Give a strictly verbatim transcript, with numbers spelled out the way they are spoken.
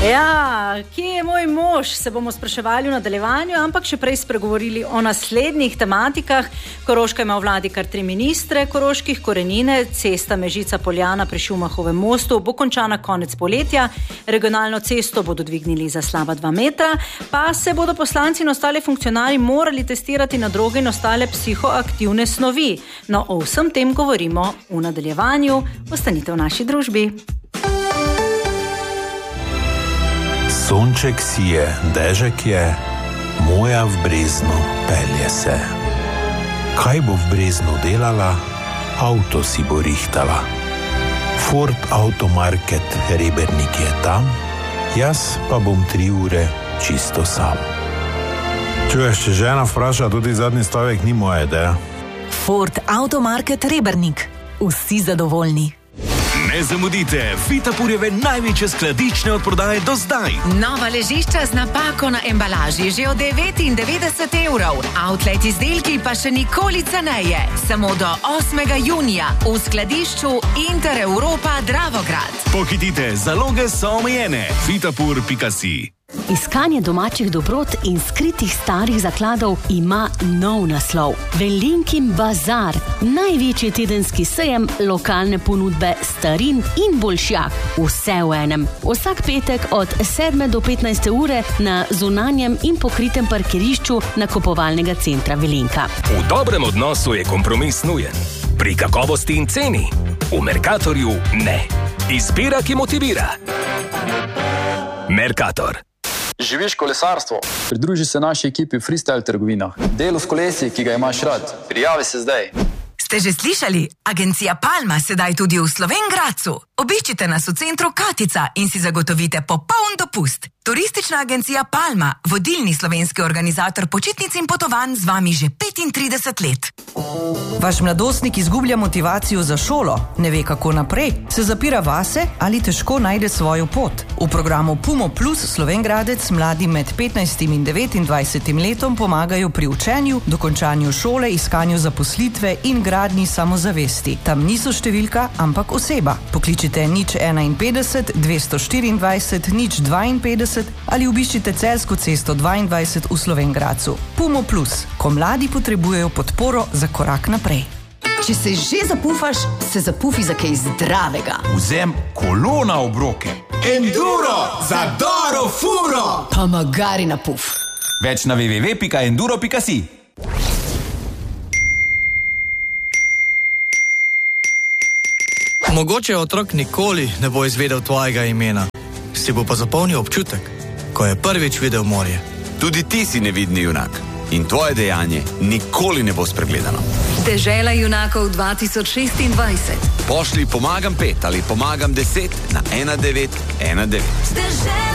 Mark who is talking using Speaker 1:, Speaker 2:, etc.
Speaker 1: Ja, kje je moj mož, se bomo spraševali v nadaljevanju, ampak še prej spregovorili o naslednjih tematikah. Koroška ima v vladi kar tri ministre, koroških korenine, cesta Mežica-Poljana pri Šumahovem mostu bo končana konec poletja, regionalno cesto bodo dvignili za slaba dva metra, pa se bodo poslanci in ostale funkcionarji morali testirati na droge in ostale psihoaktivne snovi. No, o vsem tem govorimo v nadaljevanju. Ostanite v naši družbi.
Speaker 2: Sonček sije, dežek je, moja v breznu pelje se. Kaj bo v breznu delala? Avto si bo rihtala. Ford Automarket Rebernik je tam, jaz pa bom tri ure čisto sam. Čuješ, če žena vpraša, tudi zadnji stavek ni moja ideja.
Speaker 3: Ford Automarket Rebernik. Vsi zadovoljni.
Speaker 4: Ne zamudite Vitapurjeve največje skladiščne odprodaje do zdaj.
Speaker 5: Nova ležišča z napako na embalaži že od devetindevetdeset evrov. Outlet izdelki pa še nikoli ceneje. Samo do osmega junija v skladišču Inter Europa Dravograd.
Speaker 4: Pohitite, zaloge so omejene. vitapur pika si.
Speaker 3: Iskanje domačih dobrot in skritih starih zakladov ima nov naslov. Velinkin bazar, največji tedenski sejem lokalne ponudbe starin in boljšjak. Vse v enem. Vsak petek od sedme do petnajste ure na zunanjem in pokritem parkirišču nakupovalnega centra Velinka.
Speaker 6: V dobrem odnosu je kompromis nujen. Pri kakovosti in ceni. V Mercatorju ne. Izbira, ki motivira. Mercator.
Speaker 7: Živiš kolesarstvo? Pridruži se naši ekipi v freestyle trgovinah. Delo s kolesi, ki ga imaš rad. Prijavi se zdaj.
Speaker 5: Ste že slišali? Agencija Palma sedaj tudi v Slovenj Gradcu. Obiščite nas v centru Katica in si zagotovite popoln dopust. Turistična agencija Palma, vodilni slovenski organizator počitnic in potovanj, z vami že petintrideset let.
Speaker 8: Vaš mladostnik izgublja motivacijo za šolo, ne ve kako naprej, se zapira vase ali težko najde svojo pot. V programu Pumo Plus Slovenj Gradec mladi med petnajstim in devetindvajsetim letom pomagajo pri učenju, dokončanju šole, iskanju zaposlitve in gradnji samozavesti. Tam niso številka, ampak oseba. Pokličite nič enainpetdeset dvesto štiriindvajset nič dvainpetdeset ali obiščite Celjsko cesto dvaindvajset v Slovenj Gradcu. Pumo Plus, ko mladi potrebujejo podporo za korak naprej.
Speaker 9: Če se že zapufaš, se zapufi za kaj zdravega.
Speaker 10: Vzem kolo na obroke. Enduro za Doro Furo.
Speaker 9: Pa magari na puf.
Speaker 10: Več na w w w pika enduro pika si.
Speaker 11: Mogoče otrok nikoli ne bo izvedel tvojega imena. Si bo pa zapomnil občutek, ko je prvič videl morje.
Speaker 12: Tudi ti si nevidni junak in tvoje dejanje nikoli ne bo spregledano.
Speaker 5: Dežela junakov dva tisoč šestindvajset.
Speaker 12: Pošli pomagam pet ali pomagam deset na ena devet ena devet.